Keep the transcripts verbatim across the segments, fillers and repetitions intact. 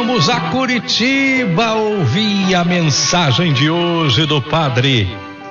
Vamos a Curitiba ouvir a mensagem de hoje do Padre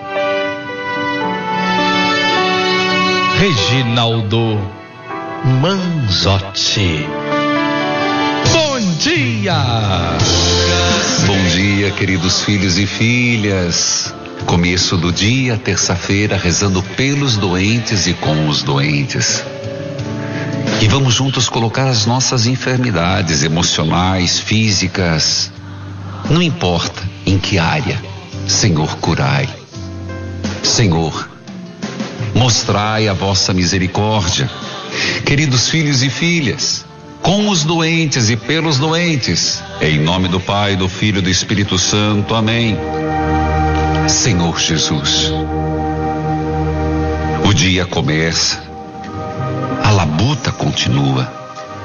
Reginaldo Manzotti. Bom dia! Bom dia, queridos filhos e filhas. Começo do dia, terça-feira, rezando pelos doentes e com os doentes. E vamos juntos colocar as nossas enfermidades emocionais, físicas, não importa em que área. Senhor, curai. Senhor, mostrai a vossa misericórdia. Queridos filhos e filhas, com os doentes e pelos doentes, em nome do Pai, do Filho e do Espírito Santo. Amém. Senhor Jesus, o dia começa, a labuta continua.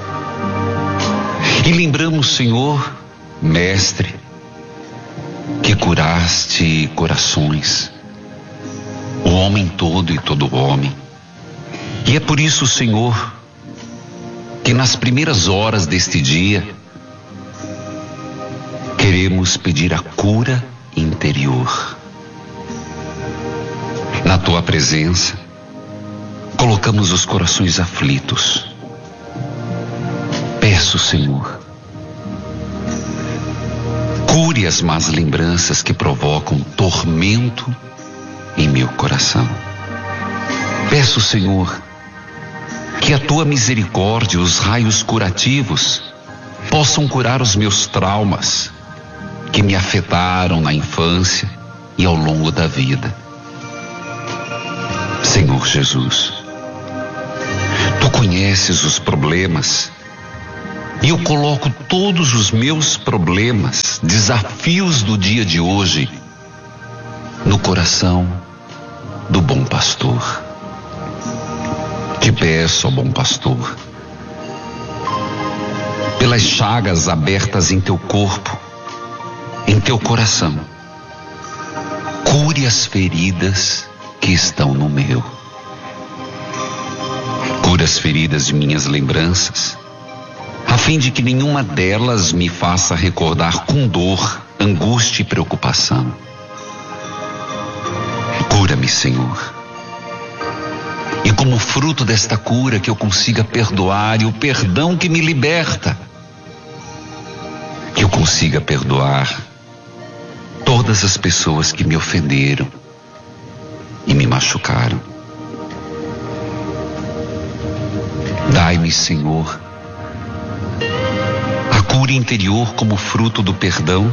E lembramos, Senhor, Mestre, que curaste corações, o homem todo e todo homem. E é por isso, Senhor, que nas primeiras horas deste dia, queremos pedir a cura interior. Na tua presença, colocamos os corações aflitos. Peço, Senhor, cure as más lembranças que provocam tormento em meu coração. Peço, Senhor, que a tua misericórdia, os raios curativos, possam curar os meus traumas que me afetaram na infância e ao longo da vida. Senhor Jesus, tu conheces os problemas e eu coloco todos os meus problemas, desafios do dia de hoje, no coração do bom pastor. Te peço, ó bom pastor, pelas chagas abertas em teu corpo, em teu coração, cure as feridas que estão no meu. Cura as feridas de minhas lembranças, a fim de que nenhuma delas me faça recordar com dor, angústia e preocupação. Cura-me, Senhor. E como fruto desta cura que eu consiga perdoar, e o perdão que me liberta, que eu consiga perdoar todas as pessoas que me ofenderam e me machucaram. Dai-me, Senhor, a cura interior como fruto do perdão.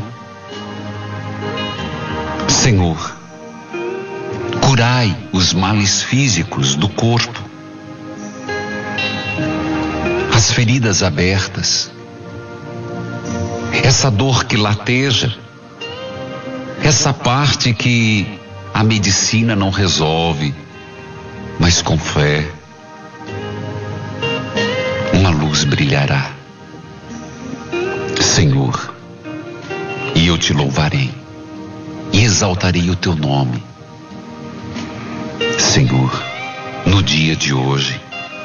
Senhor, curai os males físicos do corpo, as feridas abertas, essa dor que lateja, essa parte que a medicina não resolve, mas com fé, uma luz brilhará. Senhor, e eu te louvarei e exaltarei o teu nome. Senhor, no dia de hoje,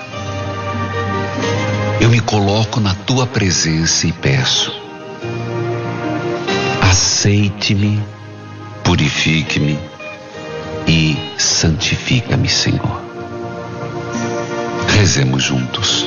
eu me coloco na tua presença e peço: aceite-me, purifique-me e santifica-me, Senhor. Rezemos juntos.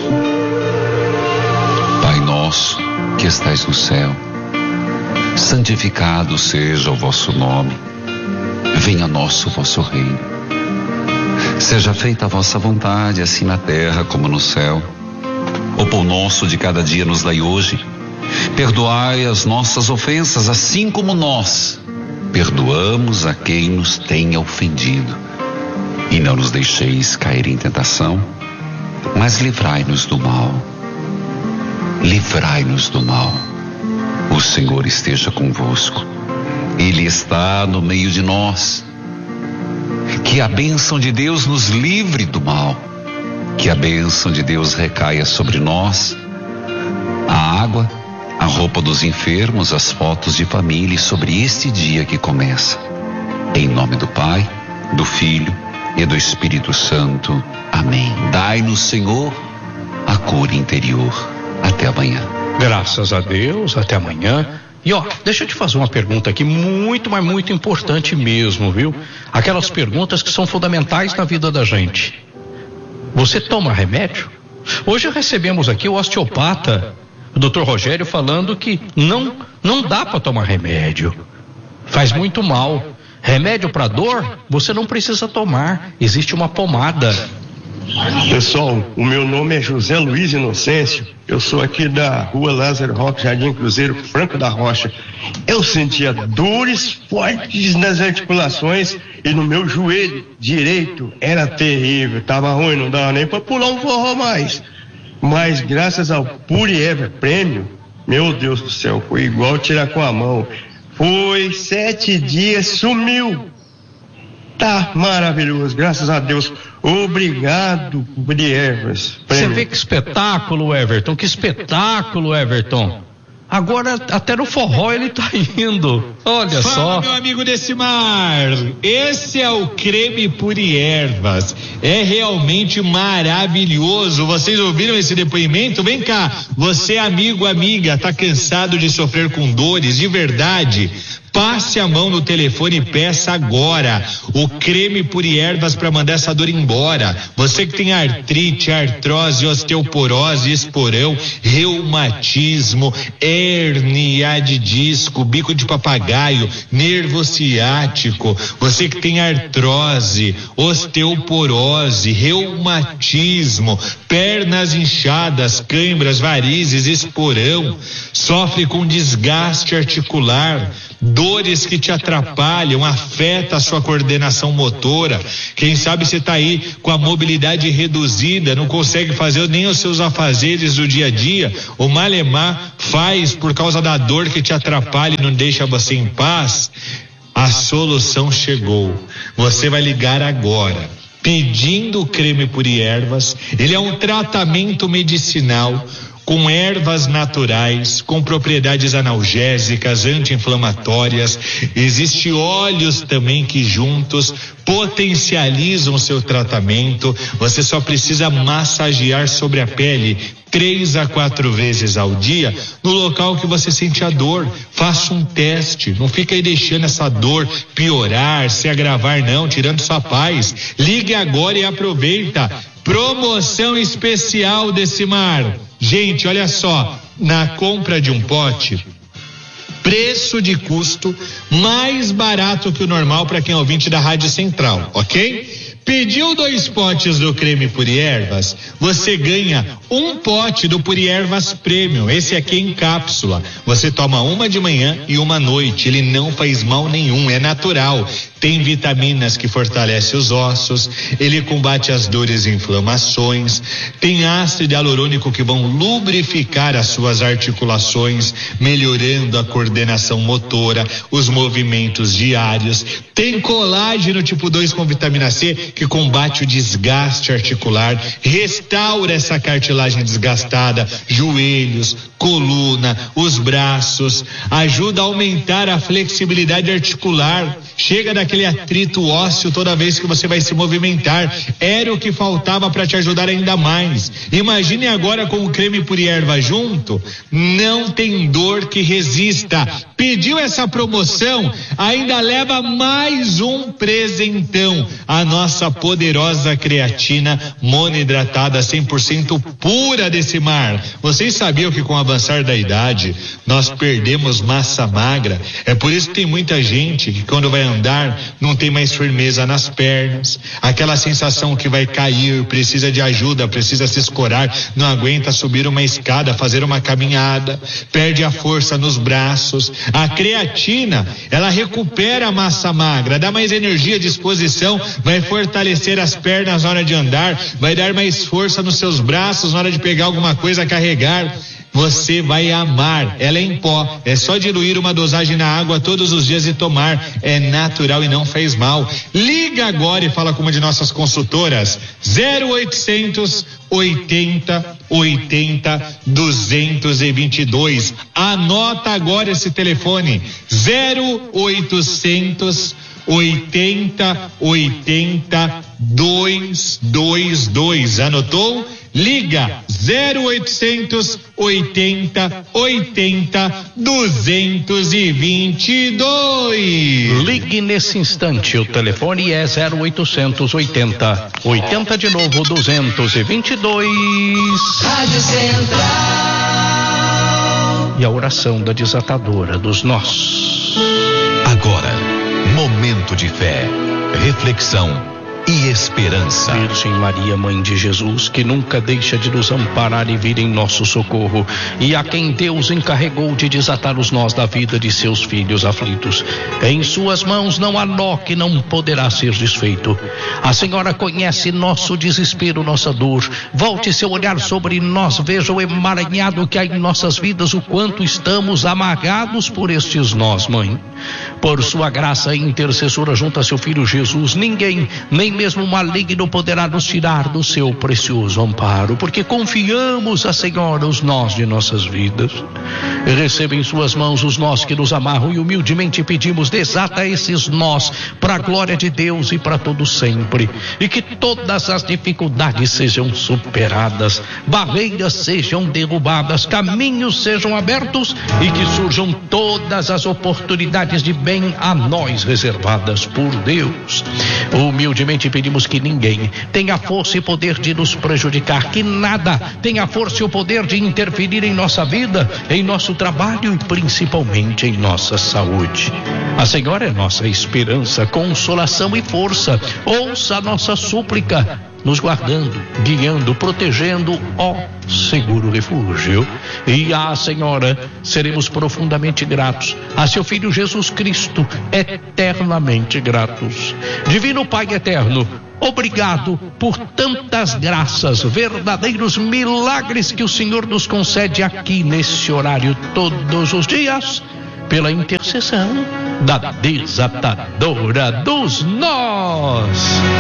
Pai nosso que estais no céu, santificado seja o vosso nome. Venha a nós o vosso reino. Seja feita a vossa vontade, assim na terra como no céu. O pão nosso de cada dia nos dai hoje. Perdoai as nossas ofensas, assim como nós perdoamos a quem nos tenha ofendido. E não nos deixeis cair em tentação, mas livrai-nos do mal. Livrai-nos do mal. O Senhor esteja convosco. Ele está no meio de nós. Que a bênção de Deus nos livre do mal. Que a bênção de Deus recaia sobre nós. A água, a roupa dos enfermos, as fotos de família, sobre este dia que começa. Em nome do Pai, do Filho e do Espírito Santo. Amém. Dai-nos, Senhor, a cura interior. Até amanhã. Graças a Deus, até amanhã. E ó, deixa eu te fazer uma pergunta aqui muito, mas muito importante mesmo, viu? Aquelas perguntas que são fundamentais na vida da gente. Você toma remédio? Hoje recebemos aqui o osteopata, o doutor Rogério, falando que não, não dá para tomar remédio. Faz muito mal. Remédio para dor, você não precisa tomar. Existe uma pomada. Pessoal, o meu nome é José Luiz Inocêncio. Eu sou aqui da rua Lázaro Roque, Jardim Cruzeiro, Franco da Rocha. Eu sentia dores fortes nas articulações e no meu joelho direito era terrível. Tava ruim, não dava nem para pular um forró mais. Mas graças ao Puriever Prêmio, meu Deus do céu, foi igual tirar com a mão. Foi sete dias, sumiu. Tá maravilhoso, graças a Deus. Obrigado, Puriever. Você vê que espetáculo, Everton, que espetáculo, Everton. Agora até no forró ele tá indo. Olha Fala, só. meu amigo Decimar, esse é o creme Puriervas. É realmente maravilhoso. Vocês ouviram esse depoimento? Vem cá, você amigo, amiga, tá cansado de sofrer com dores de verdade? Passe a mão no telefone e peça agora o creme Puriervas para mandar essa dor embora. Você que tem artrite, artrose, osteoporose, esporão, reumatismo, hérnia de disco, bico de papagaio, nervo ciático. Você que tem artrose, osteoporose, reumatismo, pernas inchadas, câimbras, varizes, esporão, sofre com desgaste articular, dores que te atrapalham, afeta a sua coordenação motora. Quem sabe você está aí com a mobilidade reduzida, não consegue fazer nem os seus afazeres do dia a dia, o malemar faz por causa da dor que te atrapalha e não deixa você em paz. A solução chegou. Você vai ligar agora pedindo o creme Puriervas. Ele é um tratamento medicinal com ervas naturais, com propriedades analgésicas, anti-inflamatórias. Existem óleos também que juntos potencializam o seu tratamento. Você só precisa massagear sobre a pele três a quatro vezes ao dia no local que você sente a dor. Faça um teste, não fica aí deixando essa dor piorar, se agravar não, tirando sua paz. Ligue agora e aproveita. Promoção especial Decimar. Gente, olha só, na compra de um pote, preço de custo mais barato que o normal para quem é ouvinte da Rádio Central, ok? Pediu dois potes do creme Puriervas, você ganha um pote do Puriervas Premium. Esse aqui é em cápsula. Você toma uma de manhã e uma à noite. Ele não faz mal nenhum, é natural. Tem vitaminas que fortalecem os ossos, ele combate as dores e inflamações, tem ácido hialurônico que vão lubrificar as suas articulações, melhorando a coordenação motora, os movimentos diários. Tem colágeno tipo dois com vitamina C que combate o desgaste articular, restaura essa cartilagem desgastada, joelhos, coluna, os braços, ajuda a aumentar a flexibilidade articular, chega daquele atrito ósseo toda vez que você vai se movimentar. Era o que faltava para te ajudar ainda mais. Imagine agora com o creme Puriervas junto, não tem dor que resista. Pediu essa promoção, ainda leva mais um presentão, a nossa poderosa creatina monoidratada cem por cento pura Decimar. Vocês sabiam que com o avançar da idade nós perdemos massa magra? É por isso que tem muita gente que quando vai andar não tem mais firmeza nas pernas, aquela sensação que vai cair, precisa de ajuda, precisa se escorar, não aguenta subir uma escada, fazer uma caminhada, perde a força nos braços. A creatina, ela recupera a massa magra, dá mais energia, disposição, vai fortalecer as pernas na hora de andar, vai dar mais força nos seus braços na hora de pegar alguma coisa, carregar. Você vai amar. Ela é em pó, é só diluir uma dosagem na água todos os dias e tomar. É natural e não faz mal. Liga agora e fala com uma de nossas consultoras. zero oitocentos oitenta oitenta duzentos e vinte e dois. Anota agora esse telefone. zero oitocentos oitenta oitenta dois dois dois. Anotou? Liga zero oitocentos oitenta oitenta duzentos e vinte e dois. Ligue nesse instante, o telefone é zero oitocentos oitenta oitenta de novo duzentos e vinte e dois. Rádio Central. E a oração da desatadora dos nós. Agora, momento de fé, reflexão e esperança. Virgem Maria, Mãe de Jesus, que nunca deixa de nos amparar e vir em nosso socorro, e a quem Deus encarregou de desatar os nós da vida de seus filhos aflitos. Em suas mãos não há nó que não poderá ser desfeito. A Senhora conhece nosso desespero, nossa dor. Volte seu olhar sobre nós, veja o emaranhado que há em nossas vidas, o quanto estamos amarrados por estes nós, Mãe. Por sua graça intercessora junto a seu Filho Jesus, ninguém, nem mesmo o maligno poderá nos tirar do seu precioso amparo, porque confiamos a Senhora os nós de nossas vidas. Receba em suas mãos os nós que nos amarram e humildemente pedimos, desata esses nós para a glória de Deus e para todo sempre, e que todas as dificuldades sejam superadas, barreiras sejam derrubadas, caminhos sejam abertos e que surjam todas as oportunidades de bem a nós reservadas por Deus. Humildemente pedimos que ninguém tenha força e poder de nos prejudicar, que nada tenha força e o poder de interferir em nossa vida, em nosso trabalho e principalmente em nossa saúde. A Senhora é nossa esperança, consolação e força. Ouça a nossa súplica, nos guardando, guiando, protegendo, ó seguro refúgio. E à Senhora seremos profundamente gratos, a seu Filho Jesus Cristo eternamente gratos. Divino Pai eterno, obrigado por tantas graças, verdadeiros milagres que o Senhor nos concede aqui nesse horário todos os dias, pela intercessão da desatadora dos nós.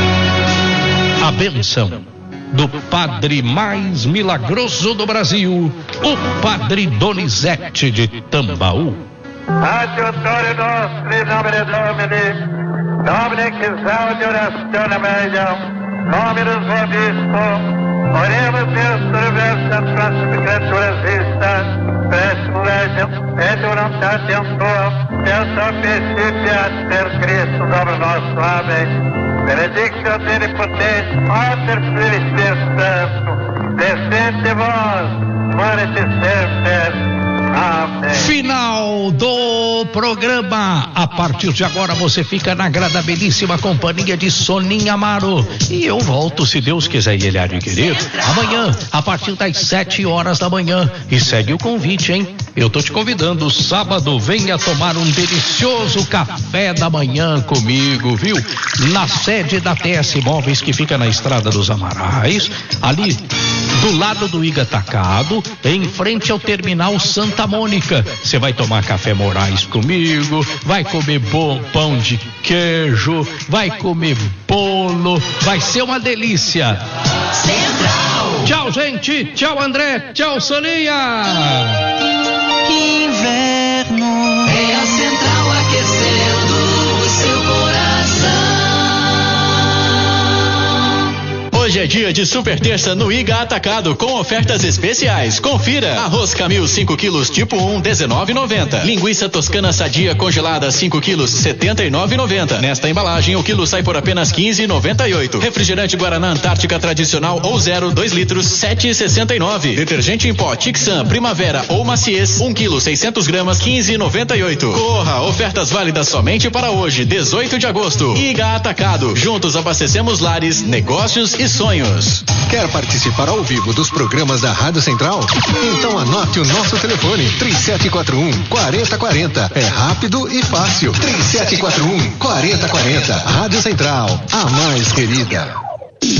A bênção do Padre mais milagroso do Brasil, o Padre Donizete de Tambaú. Adiutore nostri nomine Domini, Domine que exaudi orazione medium, Dominus vobiscum, oremos Deus universa próxima criatura exista, prestimo legem, et voluntatem tuam, et sapientia per Cristo, Domino nosso. Amém. Benedictio Omnipotens, Pater, Filii, Spiritus Sancto, descende vós, morete semper. Amém. Final do programa. A partir de agora você fica na agradabilíssima companhia de Soninha Amaro. E eu volto, se Deus quiser e Ele há de querer, amanhã, a partir das sete horas da manhã. E segue o convite, hein? Eu tô te convidando, sábado, venha tomar um delicioso café da manhã comigo, viu? Na sede da T S Móveis, que fica na Estrada dos Amarais, ali do lado do Iga Atacado, em frente ao Terminal Santa Mônica. Você vai tomar café Moraes comigo, vai comer bom pão de queijo, vai comer bolo, vai ser uma delícia. Central. Tchau, gente. Tchau, André. Tchau, Soninha. Inverno. É a Central aquecendo o seu coração. Hoje é dia de super terça no Iga Atacado com ofertas especiais. Confira: arroz Camil cinco quilos tipo um, dezenove e noventa. Linguiça toscana sadia congelada cinco quilos, setenta e nove e noventa. Nesta embalagem o quilo sai por apenas quinze e noventa e oito. Refrigerante Guaraná Antártica tradicional ou zero, dois litros, sete e sessenta e nove. Detergente em pó Tixan Primavera ou Maciez, um quilo, seiscentos gramas, quinze e noventa e oito. Corra, ofertas válidas somente para hoje, dezoito de agosto. Iga Atacado, juntos abastecemos lares, negócios e sonhos. Quer participar ao vivo dos programas da Rádio Central? Então anote o nosso telefone: três sete quatro um, quatro zero quatro zero. É rápido e fácil. três sete quatro um, quatro zero quatro zero. Rádio Central, a mais querida.